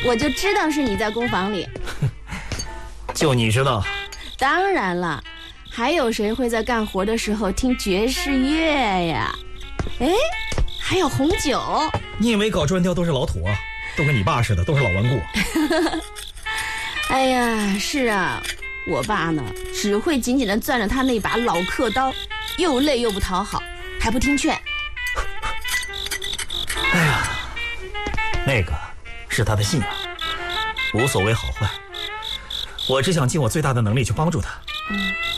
我就知道是你在工坊里。 就你知道？ 当然了，还有谁会在干活的时候听爵士乐呀？哎，还有红酒。 你以为搞专挑都是老土啊？都跟你爸似的，都是老顽固。 哎呀，是啊，我爸呢，只会紧紧地攥着他那把老刻刀，又累又不讨好，还不听劝。 哎呀，那个是他的信仰，无所谓好坏，我只想尽我最大的能力去帮助他。